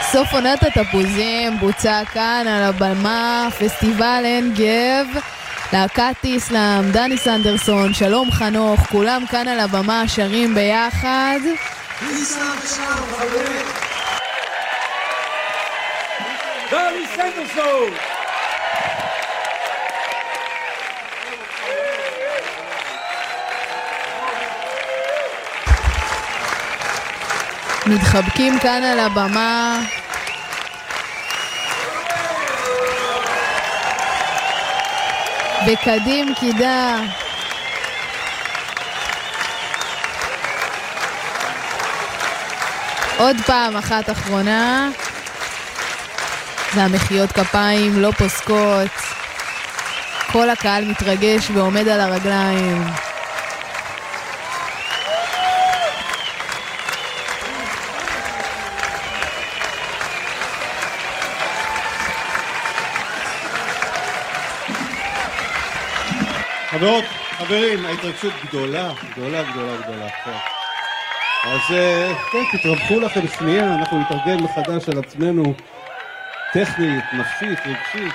סוף עונת התפוזים בוצע כאן על הבמה, פסטיבל עין גב, להקת איסלאם, דני סנדרסון, שלום חנוך, כולם כאן על הבמה שרים ביחד. איסלאם ושלום חברים. דני סנדרסון. מתחבקים כאן על הבמה. וקדים קידה. עוד פעם אחת אחרונה. והמחיאות כפיים לא פוסקות. כל הקהל מתרגש ועומד על הרגליים. חברות, חברים, ההתרגשות גדולה. אז כן, תתרבחו לכם שנייה, אנחנו נתארגן מחדש על עצמנו, טכנית, נפשית, רגשית.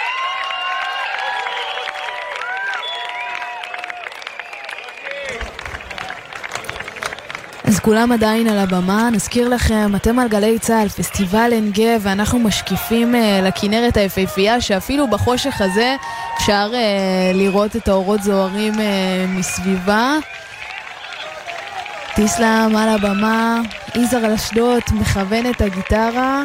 אז כולם עדיין על הבמה, נזכיר לכם, אתם על גלי צהל, פסטיבל עין גב, ואנחנו משקיפים לכנרת היפהפייה, שאפילו בחושך הזה אפשר לראות את האורות זוהרים מסביבה. איסלאם על הבמה, יזהר על אשדוד מכוון את הגיטרה,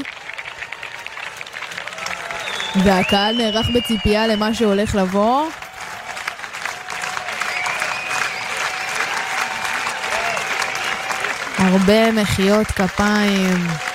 והקהל נערך בציפייה למה שהולך לבוא. הרבה מחיאות כפיים.